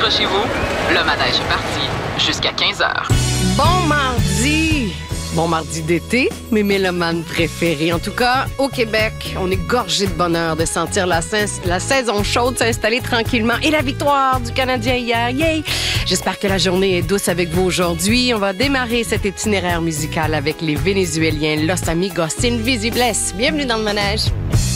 chez vous, le manège est parti jusqu'à 15h. Bon mardi! Bon mardi d'été, mes mélomanes préférés. En tout cas, au Québec, on est gorgé de bonheur de sentir la saison chaude s'installer tranquillement et la victoire du Canadien hier. Yay! J'espère que la journée est douce avec vous aujourd'hui. On va démarrer cet itinéraire musical avec les Vénézuéliens Los Amigos Invisibles. Bienvenue dans le manège.